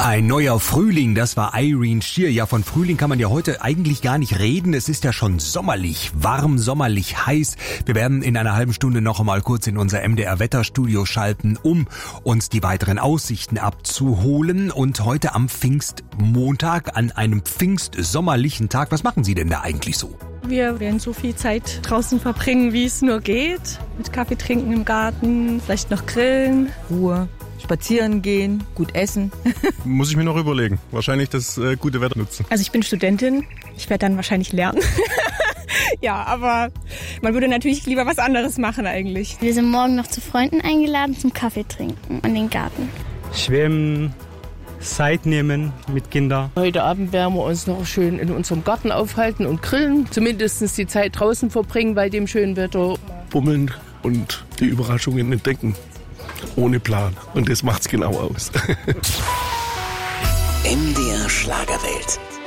Ein neuer Frühling, das war Irene Shear. Ja, von Frühling kann man ja heute eigentlich gar nicht reden. Es ist ja schon sommerlich warm, sommerlich heiß. Wir werden in einer halben Stunde noch einmal kurz in unser MDR-Wetterstudio schalten, um uns die weiteren Aussichten abzuholen. Und heute am Pfingstmontag, an einem pfingstsommerlichen Tag, was machen Sie denn da eigentlich so? Wir werden so viel Zeit draußen verbringen, wie es nur geht. Mit Kaffee trinken im Garten, vielleicht noch grillen. Ruhe. Spazieren gehen, gut essen. Muss ich mir noch überlegen. Wahrscheinlich das gute Wetter nutzen. Also ich bin Studentin. Ich werde dann wahrscheinlich lernen. Ja, aber man würde natürlich lieber was anderes machen eigentlich. Wir sind morgen noch zu Freunden eingeladen zum Kaffee trinken und den Garten. Schwimmen, Zeit nehmen mit Kindern. Heute Abend werden wir uns noch schön in unserem Garten aufhalten und grillen. Zumindest die Zeit draußen verbringen bei dem schönen Wetter. Bummeln und die Überraschungen entdecken. Ohne Plan. Und das macht's genau aus. MDR Schlagerwelt.